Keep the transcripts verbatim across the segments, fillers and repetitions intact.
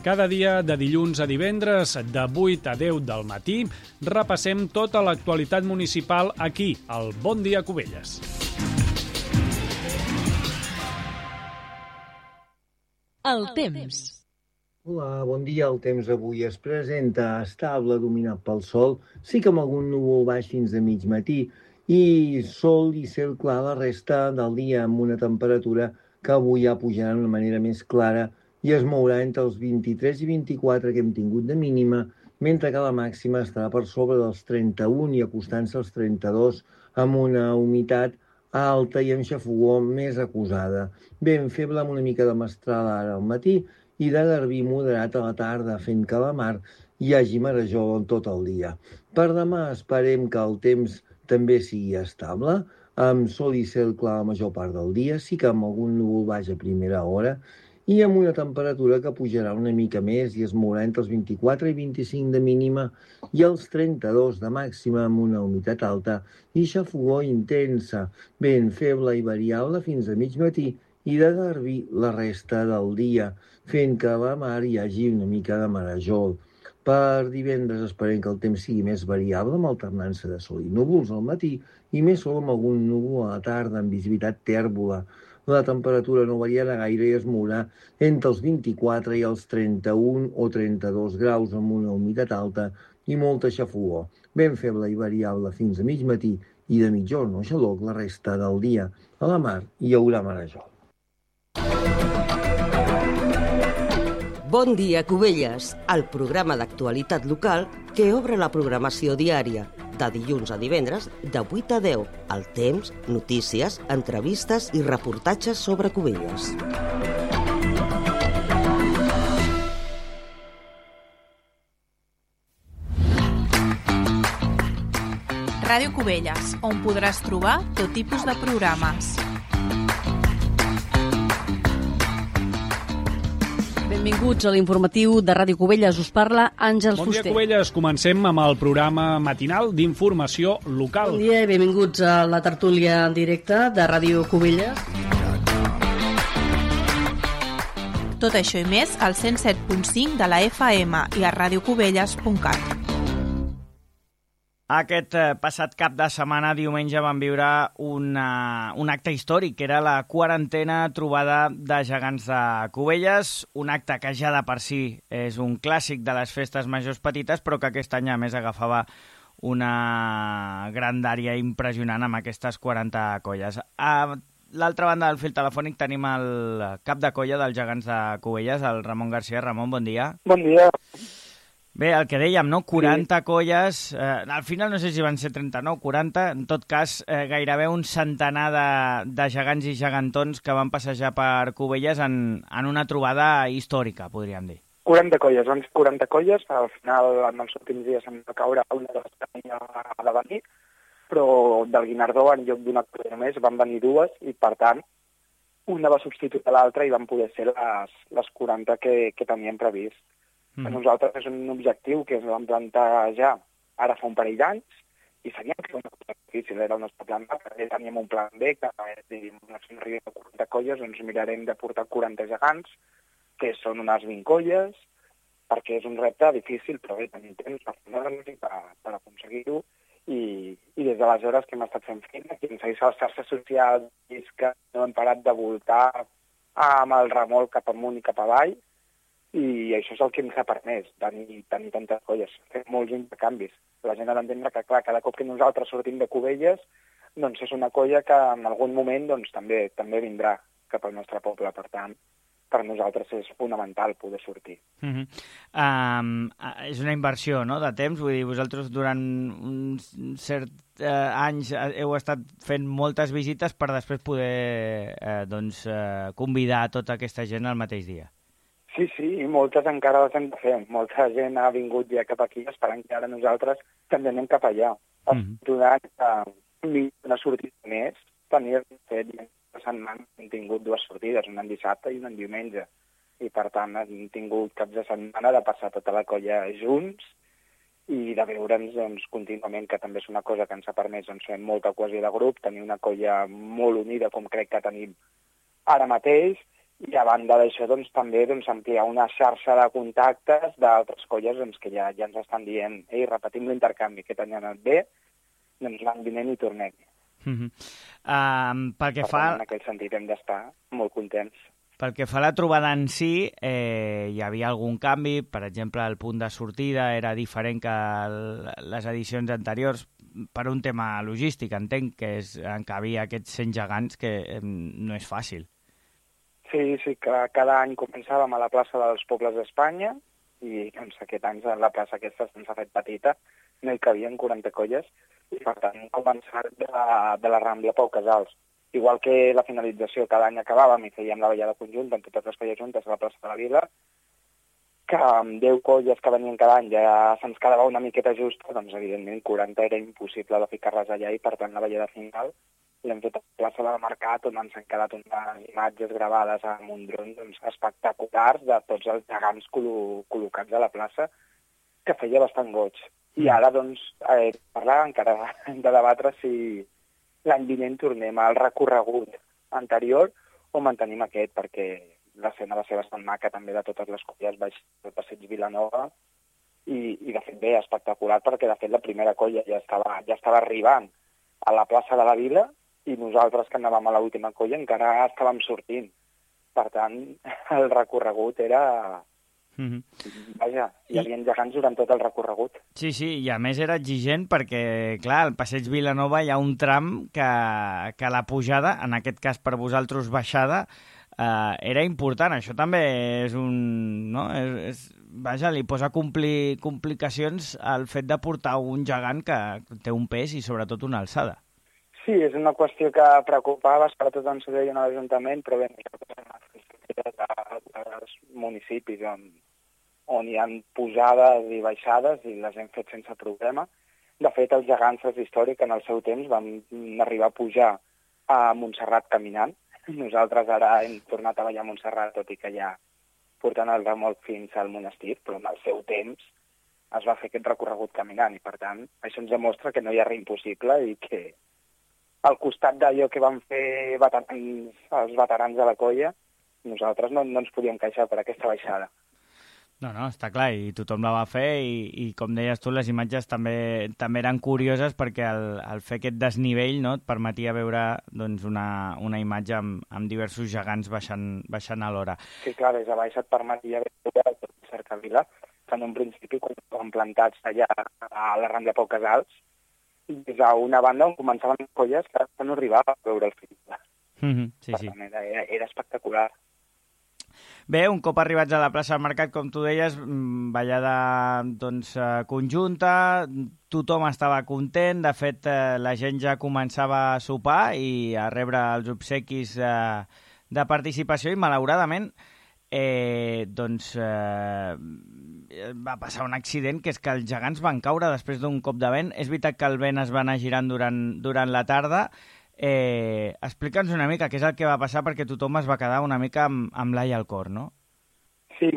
Cada dia, de dilluns a divendres, de vuit a deu del matí, repassem tota l'actualitat municipal aquí, al Bon Dia Cubelles. El temps. Hola, bon dia. El temps avui es presenta estable, dominat pel sol, sí que amb algun núvol baix fins a mig matí, i sol i cel clar la resta del dia, amb una temperatura que avui ja pujarà d'una manera més clara i es mourà entre els vint-i-tres i vint-i-quatre que hem tingut de mínima, mentre que la màxima estarà per sobre dels trenta-un i acostant-se als trenta-dos, amb una humitat alta i amb xafogor més acusada. Ben feble amb una mica de mestral ara al matí i de garbí moderat a la tarda, fent que a la mar hi hagi marejol en tot el dia. Per demà esperem que el temps també sigui estable, amb sol i cel clar la major part del dia, sí que amb algun núvol baix a primera hora, i amb una temperatura que pujarà una mica més i es mourà entre els vint-i-quatre i vint-i-cinc de mínima i els trenta-dos de màxima amb una humitat alta i xafogor intensa, ben feble i variable fins a mig matí i de garbí la resta del dia, fent que a la mar hi hagi una mica de marejol. Per divendres esperem que el temps sigui més variable amb alternança de sol i núvols al matí i més sol amb algun núvol a la tarda amb visibilitat tèrbola. La temperatura no variarà gaire i es mourà entre els vint-i-quatre i els trenta-un o trenta-dos graus amb una humitat alta i molta xafogor. Ben feble i variable fins a mig matí i de mitjorn o xaloc la resta del dia. A la mar hi haurà marejol. Bon dia, Cubelles, el programa d'actualitat local que obre la programació diària, de dilluns a divendres, de vuit a deu. El temps, notícies, entrevistes i reportatges sobre Cubelles. Ràdio Cubelles, on podràs trobar tot tipus de programes. Benvinguts a l'informatiu de Ràdio Cubelles. Us parla Àngels Bon dia, Fuster. Cubelles. Comencem amb el programa matinal d'informació local. Bon dia i benvinguts a la tertúlia en directe de Ràdio Cubelles. Tot això i més al cent set punt cinc de la F M i a radiocubelles punt cat. Aquest eh, passat cap de setmana, diumenge, vam viure una, un acte històric, que era la quarantena trobada de gegants de Cubelles, un acte que ja de per si és un clàssic de les festes majors petites, però que aquest any a més agafava una grandària impressionant amb aquestes quaranta colles. A l'altra banda del fil telefònic tenim el cap de colla dels gegants de Cubelles, el Ramon Garcia. Ramon, bon dia. Bon dia. Bé, el que dèiem, no? quaranta sí. colles, eh, al final no sé si van ser trenta-nou, quaranta, en tot cas eh, gairebé un centenar de, de gegants i gegantons que van passejar per Cubelles en, en una trobada històrica, podríem dir. quaranta colles, van ser quaranta colles, al final en els últims dies em va caure una de les que tenia a venir, però del Guinardó en lloc d'una colla només van venir dues i per tant una va substituir l'altra i van poder ser les, les quaranta que, que teníem previst. Mm. Per nosaltres és un objectiu que ens vam plantar ja ara fa un parell d'anys i sabíem que era una cosa difícil, era el nostre plan A, perquè teníem un plan B, que és dir, si no arribem a quaranta colles, doncs mirarem de portar quaranta gegants, que són unes vint colles, perquè és un repte difícil, però bé, tenim temps per fer-nos i per, per aconseguir-ho, i, i des d'aleshores que hem estat fent feina, que ens segueix a les xarxes socials, és que no hem parat de voltar amb el remolc cap amunt i cap avall, i això és el que ens ha permès, tenir, tenir tantes colles, fer molts intercanvis. La gent ha d'entendre que, clar, cada cop que nosaltres sortim de Cubelles, doncs és una colla que en algun moment doncs, també també vindrà cap al nostre poble. Per tant, per nosaltres és fonamental poder sortir. Uh -huh. um, és una inversió, no?, de temps. Vull dir, vosaltres durant uns certs uh, anys heu estat fent moltes visites per després poder uh, doncs, uh, convidar tota aquesta gent al mateix dia. Sí, sí, i moltes encara les hem de fer. Molta gent ha vingut ja cap aquí esperant que ara nosaltres també anem cap allà. Mm-hmm. Durant uh, una sortida més, tenia fet la setmana hem tingut dues sortides, una en dissabte i una en diumenge. I per tant hem tingut caps de setmana de passar tota la colla junts i de veure'ns doncs, contínuament, que també és una cosa que ens ha permès doncs, fer molta cohesió de grup, tenir una colla molt unida com crec que tenim ara mateix, I a banda d'això, doncs, també doncs, ampliar una xarxa de contactes d'altres colles doncs, que ja, ja ens estan dient ei, repetim l'intercanvi, aquest any ha anat bé, doncs l'any vinent hi tornem. Uh -huh. uh, pel que per fa... tant, en aquest sentit hem d'estar molt contents. Pel que fa a la trobada en si, eh, hi havia algun canvi, per exemple, el punt de sortida era diferent que el, les edicions anteriors, per un tema logístic, entenc, que és encabir aquests cent gegants, que eh, no és fàcil. Sí, sí, que cada any començàvem a la plaça dels Pobles d'Espanya i doncs, aquest any la plaça aquesta se'ns ha fet petita, no hi cabien quaranta colles, i per tant hem començat de la, de la Rambla Pau Casals. Igual que la finalització cada any acabàvem i fèiem la ballada conjunta amb totes les colles juntes a la plaça de la Vila, que amb deu colles que venien cada any ja se'ns quedava una miqueta justa, doncs evidentment quaranta era impossible de ficar-les allà i per tant la ballada final l'hem fet a la plaça del Mercat on ens han quedat unes imatges gravades amb un dron doncs, espectaculars de tots els gegants col col·locats a la plaça que feia bastant goig. I ara doncs eh, parlar encara hem de debatre si l'any vinent tornem al recorregut anterior o mantenim aquest, perquè l'escena va ser bastant maca també de totes les colles baix del Passeig Vilanova i, i de fet bé, espectacular, perquè de fet la primera colla ja estava, ja estava arribant a la plaça de la Vila i nosaltres que anàvem a l'última colla encara estàvem sortint. Per tant, el recorregut era... Mm-hmm. Vaja, hi havia I... gegants durant tot el recorregut. Sí, sí, i a més era exigent perquè, clar, al Passeig Vilanova hi ha un tram que, que la pujada, en aquest cas per vosaltres baixada, eh, era important. Això també és un... No? És, és, vaja, li posa compli, complicacions al fet de portar un gegant que té un pes i sobretot una alçada. Sí, és una qüestió que preocupava, sobretot en Soler i en l'Ajuntament, però bé, dels municipis on, on hi ha pujades i baixades i les hem fet sense problema. De fet, els gegants és històric, en el seu temps vam arribar a pujar a Montserrat caminant. Nosaltres ara hem tornat a ballar a Montserrat, tot i que ja portant el remolc fins al monestir, però en el seu temps es va fer aquest recorregut caminant i, per tant, això ens demostra que no hi ha res impossible i que al costat d'allò que van fer veterans, els veterans de la colla, nosaltres no, no ens podíem queixar per aquesta baixada. No, no, està clar, i tothom la va fer i, i com deies tu, les imatges també també eren curioses perquè el, el fer aquest desnivell no, et permetia veure doncs, una, una imatge amb, amb diversos gegants baixant, baixant a l'hora. Sí, clar, des de baix et permetia veure tot Cercavila, que en un principi quan plantats allà a la Rambla Pau Casals, des a una banda on començaven colles que no arribava a veure el film. Mm-hmm, sí, sí. Era, era espectacular. Bé, un cop arribats a la plaça del Mercat, com tu deies, ballada doncs, conjunta, tothom estava content, de fet la gent ja començava a sopar i a rebre els obsequis eh, de participació i malauradament eh, doncs, eh, va passar un accident, que és que els gegants van caure després d'un cop de vent. És veritat que el vent es va anar girant durant, durant la tarda. Eh, Explica'ns una mica què és el que va passar, perquè tothom es va quedar una mica amb, amb l'ai al cor, no? Sí,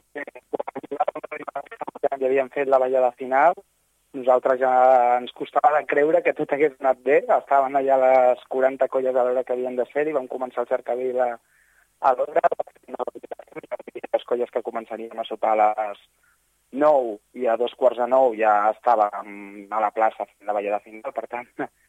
quan ja havíem fet la ballada final, nosaltres ja ens costava de creure que tot hagués anat bé. Estaven allà les quaranta colles a l'hora que havien de ser i vam començar el Cercavila a l'hora. Les colles que començaríem a sopar a les nou i a dos quarts de nou ja estàvem a la plaça fent la ballada final, per tant,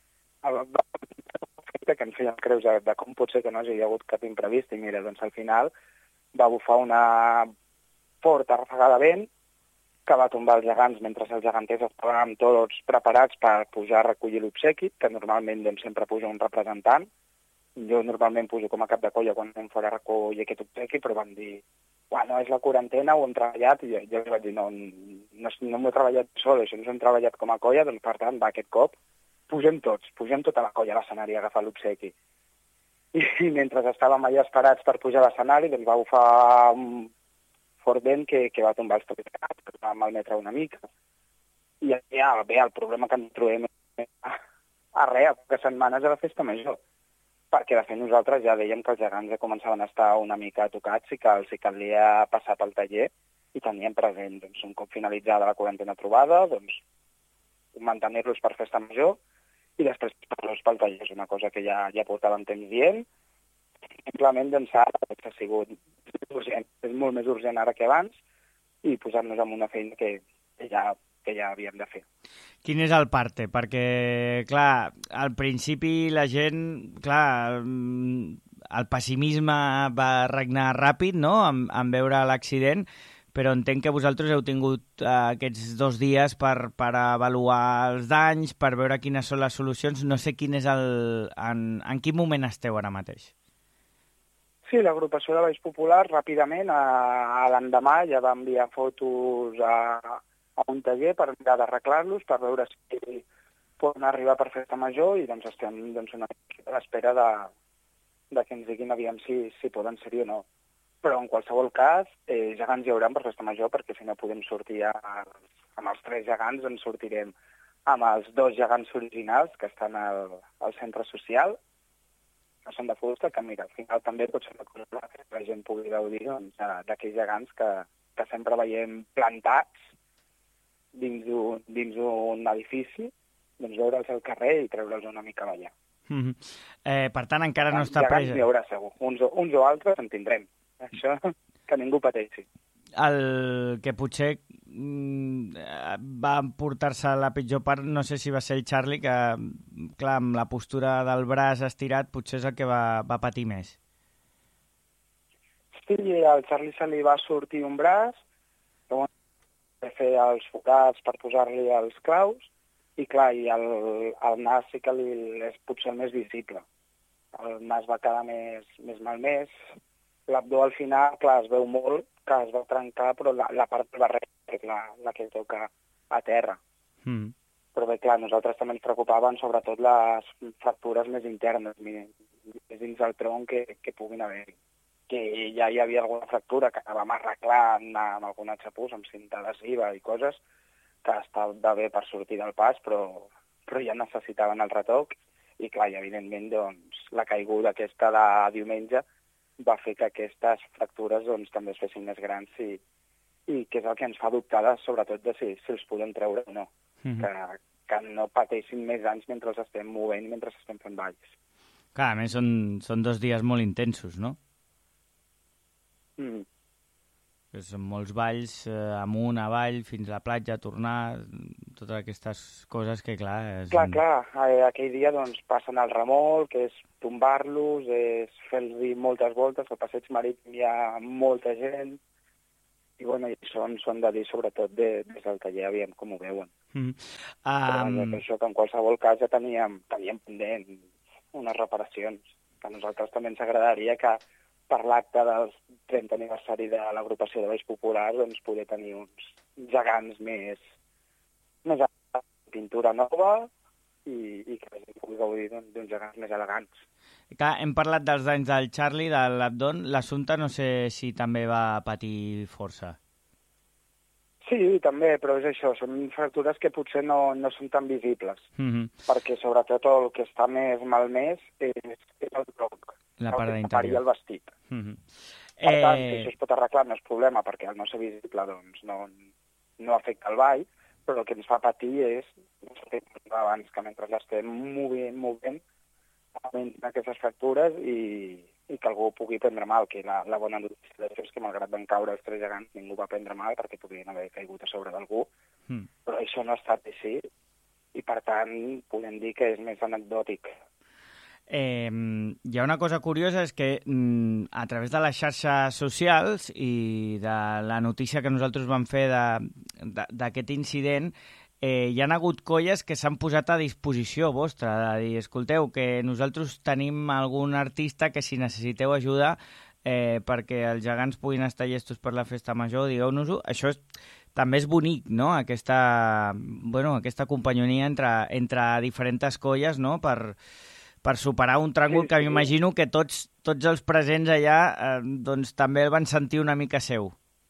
que ens feien creus de, de com pot ser que no hagi hagut cap imprevist, i mira, doncs al final va bufar una forta rafega de vent que va tombar els gegants mentre els geganters estaven tots preparats per pujar a recollir l'obsequi, que normalment doncs, sempre puja un representant. Jo normalment pujo com a cap de colla quan anem fora a recollir aquest obsequi, però van dir, bueno, és la quarantena, ho hem treballat, i jo, jo els vaig dir, no, no, no m'ho he treballat sol, això ens ho hem treballat com a colla, doncs per tant, va, aquest cop pugem tots, pugem tota la colla a l'escenari a agafar l'obsequi. I, I mentre estàvem allà esperats per pujar a l'escenari, doncs va bufar un fort vent que, que va tombar els topicats, que va malmetre una mica. I ja, bé, el problema que ens trobem a, a res, a poques setmanes de la festa major. Perquè, de fet, nosaltres ja dèiem que els gegants ja començaven a estar una mica tocats i que els hi calia passar pel taller i teníem present, doncs, un cop finalitzada la quarantena trobada, doncs, mantenir-los per festa major i després passar-los pel taller. És una cosa que ja, ja portàvem temps dient, simplement doncs ara ha sigut urgent, és molt més urgent ara que abans, i posar-nos en una feina que, que, ja, que ja havíem de fer. Quin és el parte? Perquè, clar, al principi la gent, clar, el pessimisme va regnar ràpid, no?, en, en veure l'accident, però entenc que vosaltres heu tingut uh, aquests dos dies per, per avaluar els danys, per veure quines són les solucions. No sé quin és el... En, en quin moment esteu ara mateix? Sí, l'agrupació de Baix Popular, ràpidament, a, a l'endemà ja va enviar fotos a, a un taller per mirar d'arreglar-los, per veure si poden arribar per festa major, i doncs estem doncs, una mica a l'espera de, de que ens diguin aviam si, si poden ser-hi o no. Però en qualsevol cas, eh, gegants hi haurà per festa major, perquè si no podem sortir als, amb els tres gegants, ens sortirem amb els dos gegants originals que estan al, al centre social, que són de fusta, que mira, al final també pot ser una cosa que la gent pugui gaudir doncs, d'aquells gegants que, que sempre veiem plantats dins un, dins un edifici, doncs veure'ls al carrer i treure'ls una mica a ballar. Mm-hmm. eh, per tant, encara no està gegants presa. N'hi haurà segur, uns, uns o altres en tindrem. Això, que ningú pateixi. El que potser mm, va portar-se la pitjor part, no sé si va ser el Charlie, que, clar, amb la postura del braç estirat, potser és el que va, va patir més. Sí, al Charlie se li va sortir un braç, que va fer els forats per posar-li els claus, i clar, i el, el nas sí que li, és potser el més visible. El nas va quedar més, més malmès. L'abdó al final, clar, es veu molt que es va trencar, però la, la part del barret, que és la, la que toca a terra. Mm. Però bé, clar, nosaltres també ens preocupaven sobretot les fractures més internes, més dins del tronc que, que puguin haver-hi. Que ja hi havia alguna fractura que vam arreglar amb, amb algun xapús, amb cinta adhesiva i coses, que estava bé per sortir del pas, però, però ja necessitaven el retoc. I clar, i evidentment, doncs, la caiguda aquesta de diumenge va fer que aquestes fractures doncs, també es fessin més grans i, i que és el que ens fa dubtar, sobretot, de si, si els podem treure o no. Mm-hmm. que, que no pateixin més anys mentre els estem movent, mentre estem fent balls. Clar, a més són, són dos dies molt intensos, no? Mm. Són molts balls, eh, amunt, avall, fins a la platja, tornar, totes aquestes coses que, clar... És... Clar, clar, eh, aquell dia doncs, passen al remolc, que és tombar-los, és fer-los moltes voltes, al passeig marítim hi ha molta gent, i bueno, i són, són de dir sobretot de, des del taller, aviam com ho veuen. Mm. Um... Però això que en qualsevol cas ja teníem, teníem pendent unes reparacions, que a nosaltres també ens agradaria que per l'acte del trentè aniversari de l'agrupació de Baix Popular, doncs poder tenir uns gegants més, més a pintura nova i, i que la gent pugui gaudir d'uns gegants més elegants. Clar, hem parlat dels danys del Charlie, de l'Abdon. L'Assumpta no sé si també va patir força. Sí, també, però és això, són fractures que potser no, no són tan visibles, mm-hmm. perquè sobretot el que està més malmès és, és el tronc. La part d'interior. I el vestit. Mm-hmm. Per eh... tant, si això es pot arreglar no és problema, perquè al no ser visible doncs, no, no afecta el ball, però el que ens fa patir és, no sé, abans que mentre l'estem movent, movent, augmenten aquestes fractures i, i que algú pugui prendre mal, que la, la bona notícia d'això és que malgrat van caure els tres gegants ningú va prendre mal perquè podrien haver caigut a sobre d'algú, mm. però això no ha estat així i per tant podem dir que és més anecdòtic. Eh, hi ha una cosa curiosa, és que mm, a través de les xarxes socials i de la notícia que nosaltres vam fer d'aquest incident, eh, hi ha hagut colles que s'han posat a disposició vostra, de dir, escolteu, que nosaltres tenim algun artista que si necessiteu ajuda eh, perquè els gegants puguin estar llestos per la festa major, digueu-nos-ho. Això és, també és bonic, no?, aquesta, bueno, aquesta companyonia entre, entre diferents colles, no?, per... per superar un tràngol sí, que m'imagino que tots, tots els presents allà eh, doncs, també el van sentir una mica seu.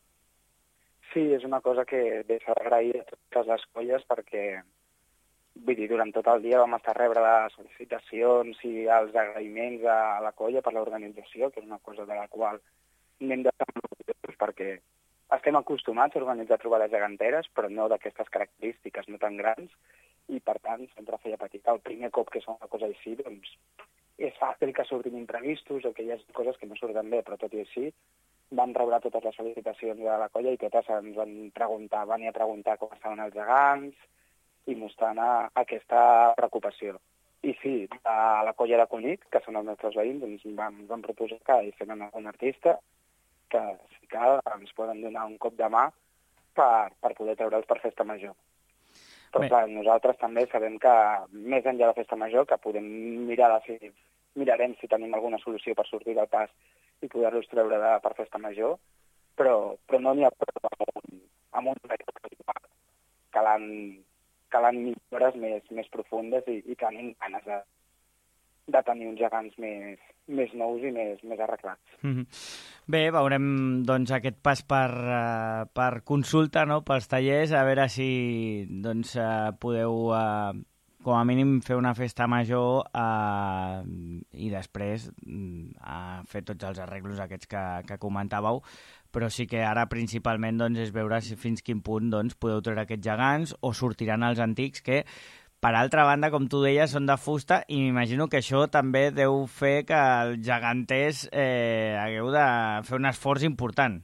Sí, és una cosa que s'ha d'agrair a totes les colles perquè vull dir, durant tot el dia vam estar a rebre les felicitacions i els agraïments a la colla per l'organització, que és una cosa de la qual anem de orgullosos perquè estem acostumats a organitzar trobades geganteres, però no d'aquestes característiques, no tan grans, i per tant sempre feia petit. El primer cop que es fa una cosa així, doncs és fàcil que surtin imprevistos o que hi ha coses que no surten bé, però tot i així van rebre totes les felicitacions de la colla i totes ens van preguntar, van a preguntar com estaven els gegants i mostrant a, aquesta preocupació. I sí, a la colla de Conic, que són els nostres veïns, ens van, van proposar que hi feren algun artista que sí que ens poden donar un cop de mà per, per poder treure'ls per Festa Major. Però, Bé. clar, nosaltres també sabem que, més enllà de Festa Major, que podem mirar de si, mirarem si tenim alguna solució per sortir del pas i poder-los treure de, per Festa Major, però, però no n'hi ha prou amb un, amb un rècord. Calen, calen millores més, més profundes i, i tenim ganes de, de tenir uns gegants més, més nous i més, més arreglats. Mm-hmm. Bé, veurem doncs, aquest pas per, uh, per consulta, no?, pels tallers, a veure si doncs, uh, podeu, uh, com a mínim, fer una festa major uh, i després uh, fer tots els arreglos aquests que, que comentàveu, però sí que ara principalment doncs, és veure si fins quin punt doncs, podeu treure aquests gegants o sortiran els antics que, per altra banda, com tu deies, són de fusta i m'imagino que això també deu fer que els geganters eh, hagueu de fer un esforç important.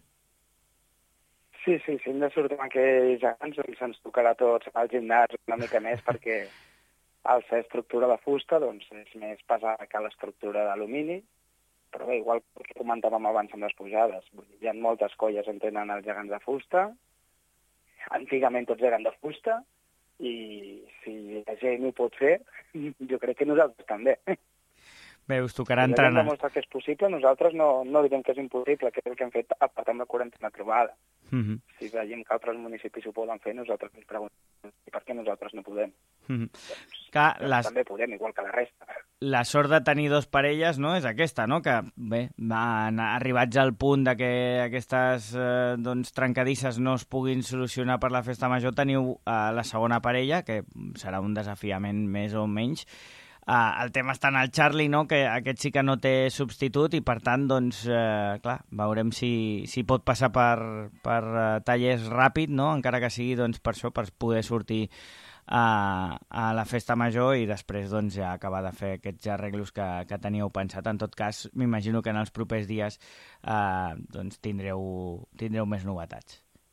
Sí, sí, si hem de sortir amb aquells gegants doncs ens tocarà tots al gimnàs una mica més perquè al ser estructura de fusta doncs, és més pesada que l'estructura d'alumini, però bé, igual que comentàvem abans amb les pujades. Hi ha moltes colles on tenen els gegants de fusta, antigament tots eren de fusta, i si la gent ho pot fer, jo crec que nosaltres també. Bé, us tocarà si entrenar. Si demostra que és possible, nosaltres no, no direm que és impossible, que és el que hem fet a part amb la quarantena trobada. Mm-hmm. Si veiem que altres municipis ho poden fer, nosaltres ens preguntem per què nosaltres no podem. Mm-hmm. Doncs, Clar, doncs les... també podem, igual que la resta. La sort de tenir dos parelles, no?, és aquesta, no?, que, bé, van arribats al punt de que aquestes eh, doncs, trencadisses no es puguin solucionar per la festa major, teniu eh, la segona parella, que serà un desafiament més o menys. Uh, el tema està en el Charlie, no?, que aquest sí que no té substitut i, per tant, doncs, eh, clar, veurem si, si pot passar per, per uh, tallers ràpid, no?, encara que sigui doncs, per això, per poder sortir a, a la festa major i després doncs, ja acabar de fer aquests arreglos que, que teníeu pensat. En tot cas, m'imagino que en els propers dies eh, doncs, tindreu, tindreu més novetats.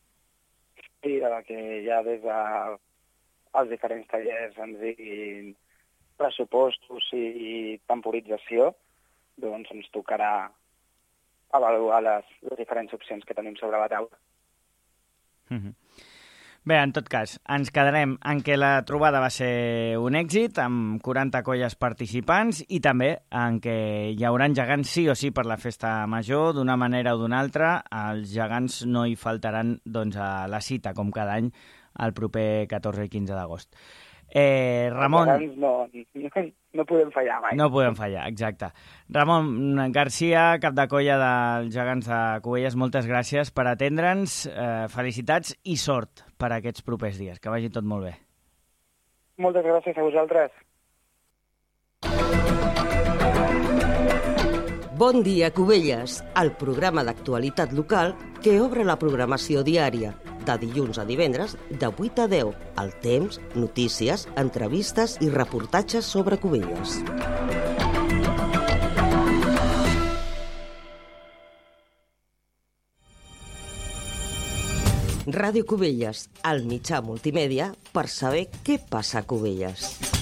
Sí, que ja des dels de diferents tallers ens diguin pressupostos i, i temporització, doncs ens tocarà avaluar les, les diferents opcions que tenim sobre la taula. Mm-hmm. Bé, en tot cas, ens quedarem en què la trobada va ser un èxit, amb quaranta colles participants, i també en què hi haurà gegants sí o sí per la festa major, d'una manera o d'una altra. Els gegants no hi faltaran doncs, a la cita, com cada any, el proper catorze i quinze d'agost. Eh, Ramon... Els gegants no, no, no podem fallar mai. No podem fallar, exacte. Ramon Garcia, cap de colla dels gegants de Cubelles, moltes gràcies per atendre'ns, eh, felicitats i sort per a aquests propers dies. Que vagi tot molt bé. Moltes gràcies a vosaltres. Bon dia, Cubelles, el programa d'actualitat local que obre la programació diària, de dilluns a divendres, de vuit a deu, al temps, notícies, entrevistes i reportatges sobre Cubelles. Ràdio Cubelles, el mitjà multimèdia per saber què passa a Cubelles.